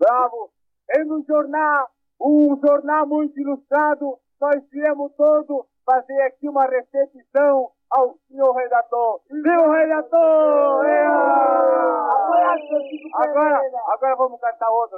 bravo. E no jornal, um jornal muito ilustrado, nós viemos todos fazer aqui uma recepção ao senhor redator. Senhor redator! Agora vamos cantar outra.